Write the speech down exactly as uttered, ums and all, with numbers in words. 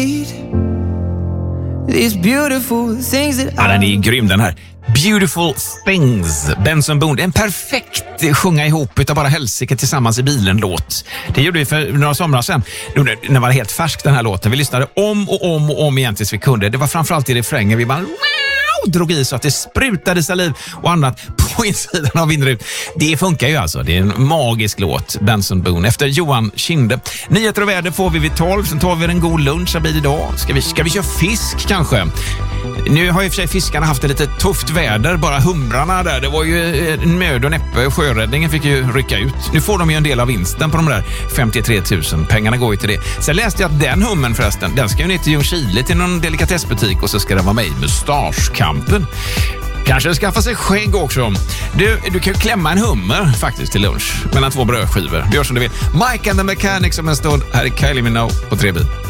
These beautiful things that ja, den är grym den här. Beautiful Things, Benson Boone. En perfekt sjunga ihop utav bara helsike tillsammans i bilen-låt. Det gjorde vi för några somrar sedan. När det var helt färsk den här låten. Vi lyssnade om och om och om igen tills vi kunde. Det var framförallt i refrängen. Vi bara wow, drog i så att det sprutade saliv och annat på insidan av vindrutan. Det funkar ju alltså. Det är en magisk låt, Benson Boone. Efter Johan Kinde. Nyheter och väder får vi vid tolv. Sen tar vi en god lunch idag. Ska vi, ska vi köra fisk kanske? Nu har ju för sig fiskarna haft det lite tufft väder. Bara humrarna där, det var ju en möd och näppe. Sjöräddningen fick ju rycka ut. Nu får de ju en del av vinsten på de där femtiotre tusen. Pengarna går ju till det. Sen läste jag att den hummen förresten, den ska ju ner till Ljungskile till någon delikatessbutik och så ska den vara med i Mustaschkampen. Kanske skaffa sig skägg också. Du, du kan ju klämma en hummer faktiskt till lunch mellan två brödskivor. Du gör som du vill. Mike and the Mechanics om en stund. Här är Kylie Minogue på tre bit.